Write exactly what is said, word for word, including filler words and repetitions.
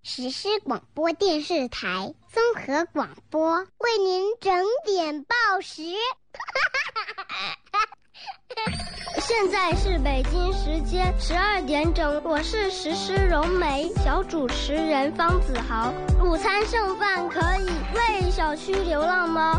实施广播电视台综合广播为您整点报时。 现在是北京时间十二点整，我是实施融媒小主持人方子豪。午餐剩饭可以喂小区流浪猫，